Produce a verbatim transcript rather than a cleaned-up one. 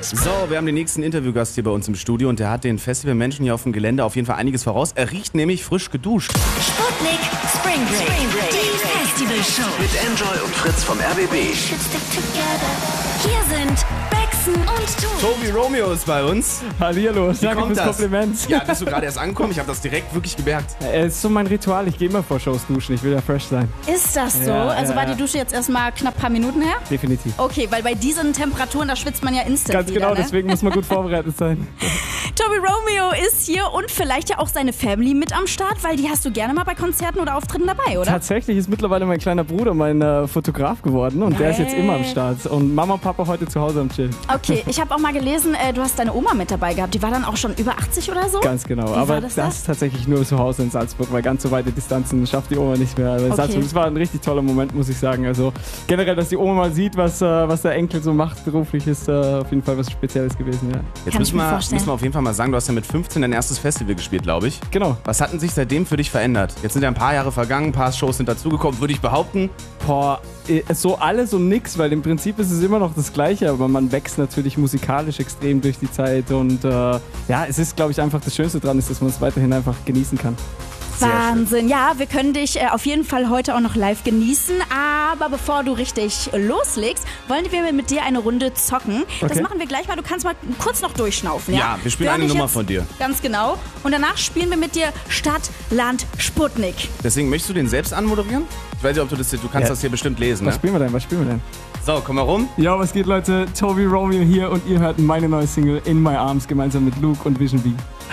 So, wir haben den nächsten Interviewgast hier bei uns im Studio und der hat den Festivalmenschen hier auf dem Gelände auf jeden Fall einiges voraus. Er riecht nämlich frisch geduscht. Sputnik Spring Break, die Festivalshow. Mit Enjoy und Fritz vom R B B. Hier sind Bexen und Tobi. Tobi Romeo ist bei uns. Hallihallo, danke kommt fürs das? Kompliment. Ja, bist du gerade erst angekommen? Ich habe das direkt wirklich gemerkt. Es ist so mein Ritual, ich gehe immer vor Shows duschen, ich will ja fresh sein. Ist das so? Ja, also ja, war ja. die Dusche jetzt erstmal knapp ein paar Minuten her? Definitiv. Okay, weil bei diesen Temperaturen, da schwitzt man ja instant Ganz wieder, genau, ne? deswegen muss man gut vorbereitet sein. Tobi Romeo ist hier und vielleicht ja auch seine Family mit am Start, weil die hast du gerne mal bei Konzerten oder Auftritten dabei, oder? Tatsächlich ist mittlerweile mein kleiner Bruder mein äh, Fotograf geworden und der ist jetzt immer am Start. Und Mama und Papa heute zu Hause am Chillen. Okay, ich habe auch mal gelesen, äh, du hast deine Oma mit dabei gehabt. Die war dann auch schon über achtzig oder so? Ganz genau, Wie aber war das das, da? ist tatsächlich nur zu Hause in Salzburg, weil ganz so weite Distanzen schafft die Oma nicht mehr. Also in Okay. Salzburg, es war ein richtig toller Moment, muss ich sagen. Also generell, dass die Oma mal sieht, was, äh, was der Enkel so macht beruflich, ist äh, auf jeden Fall was Spezielles gewesen. Ja. Jetzt Kann ich müssen mir wir, vorstellen. müssen wir auf jeden Fall mal sagen, du hast ja mit fünfzehn dein erstes Festival gespielt, glaube ich. Genau. Was hat denn sich seitdem für dich verändert? Jetzt sind ja ein paar Jahre vergangen, ein paar Shows sind dazugekommen, würde ich behaupten. Boah, äh, so alles und nix, weil im Prinzip ist es immer noch das Gleiche, aber man wächst natürlich musikalisch extrem durch die Zeit und äh, ja, es ist, glaube ich, einfach das Schönste dran ist, dass man es weiterhin einfach genießen kann. Wahnsinn. Ja, wir können dich äh, auf jeden Fall heute auch noch live genießen. Aber bevor du richtig loslegst, wollen wir mit dir eine Runde zocken. Das Okay. machen wir gleich mal. Du kannst mal kurz noch durchschnaufen. Ja, Ja, wir spielen Hör eine dich Nummer jetzt- von dir. Ganz genau. Und danach spielen wir mit dir Stadt, Land, Sputnik. Deswegen möchtest du den selbst anmoderieren? Ich weiß nicht, ob du das, du kannst Ja. das hier bestimmt lesen, Was ne? spielen wir denn? Was spielen wir denn? So, komm mal rum. Ja, was geht, Leute? Tobi Romeo hier und ihr hört meine neue Single In My Arms gemeinsam mit Luke und Vision B.